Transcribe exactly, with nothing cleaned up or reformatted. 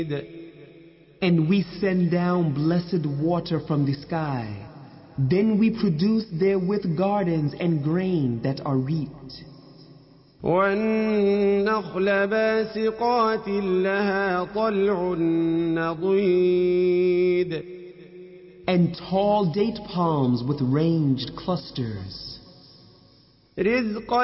And we send down blessed water from the sky. Then we produce therewith gardens and grain that are reaped. وَالنَّخْلَ بَاسِقَاتٍ لَهَا طَلْعٌ نَضِيدٌ And tall date palms with ranged clusters. رِزْقًا